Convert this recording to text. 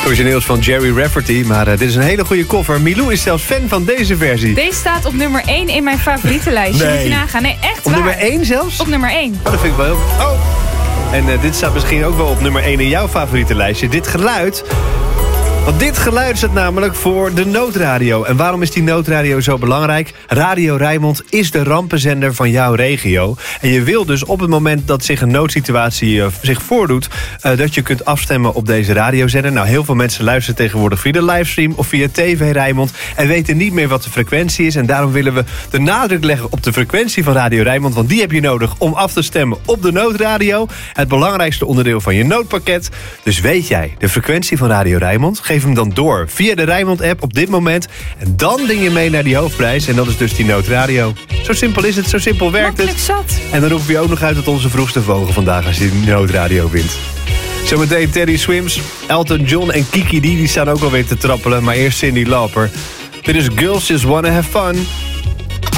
Origineel is van Jerry Rafferty, maar dit is een hele goede cover. Milou is zelfs fan van deze versie. Deze staat op nummer 1 in mijn favorietenlijstje. Nee. Moet je nagaan. Nee, echt Op waar. nummer 1 zelfs? Op nummer 1. Oh, dat vind ik wel heel... Oh! En dit staat misschien ook wel op nummer 1 in jouw favoriete lijstje. Dit geluid... Want dit geluid staat namelijk voor de noodradio. En waarom is die noodradio zo belangrijk? Radio Rijnmond is de rampenzender van jouw regio. En je wil dus op het moment dat zich een noodsituatie zich voordoet... dat je kunt afstemmen op deze radiozender. Nou, heel veel mensen luisteren tegenwoordig via de livestream of via TV Rijnmond... en weten niet meer wat de frequentie is. En daarom willen we de nadruk leggen op de frequentie van Radio Rijnmond... want die heb je nodig om af te stemmen op de noodradio. Het belangrijkste onderdeel van je noodpakket. Dus weet jij de frequentie van Radio Rijnmond... Geef hem dan door via de Rijnmond-app op dit moment. En dan ding je mee naar die hoofdprijs. En dat is dus die noodradio. Zo simpel is het, zo simpel werkt Makkelijk het. zat. En dan roepen we je ook nog uit tot onze vroegste vogel vandaag... als je die noodradio wint. Zometeen Teddy Swims, Elton John en Kiki D... die staan ook alweer te trappelen. Maar eerst Cyndi Lauper. Dit is Girls Just Wanna Have Fun...